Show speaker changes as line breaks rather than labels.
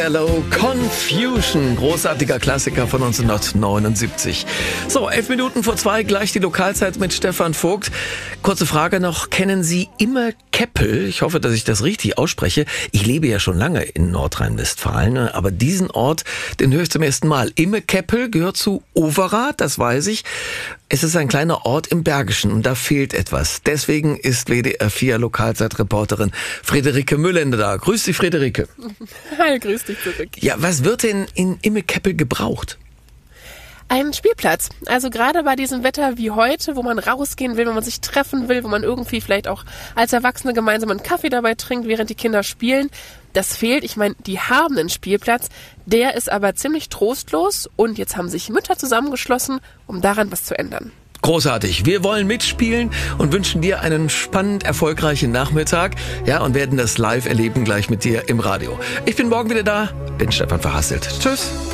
Hello, Confusion, großartiger Klassiker von 1979. So, 11:11, gleich die Lokalzeit mit Stefan Vogt. Kurze Frage noch, kennen Sie Immerkeppel? Ich hoffe, dass ich das richtig ausspreche. Ich lebe ja schon lange in Nordrhein-Westfalen, aber diesen Ort, den höre ich zum ersten Mal. Immerkeppel gehört zu Overath, das weiß ich. Es ist ein kleiner Ort im Bergischen und da fehlt etwas. Deswegen ist WDR 4 Lokalzeitreporterin Friederike Müllende da. Grüß dich, Friederike.
Hi, grüß dich zurück.
Ja, was wird denn in Immerkeppel gebraucht?
Ein Spielplatz. Also gerade bei diesem Wetter wie heute, wo man rausgehen will, wo man sich treffen will, wo man irgendwie vielleicht auch als Erwachsene gemeinsam einen Kaffee dabei trinkt, während die Kinder spielen. Das fehlt. Ich meine, die haben einen Spielplatz, der ist aber ziemlich trostlos und jetzt haben sich Mütter zusammengeschlossen, um daran was zu ändern.
Großartig. Wir wollen mitspielen und wünschen dir einen spannend erfolgreichen Nachmittag. Ja, und werden das live erleben gleich mit dir im Radio. Ich bin morgen wieder da. Bin Stefan Verhasselt. Tschüss.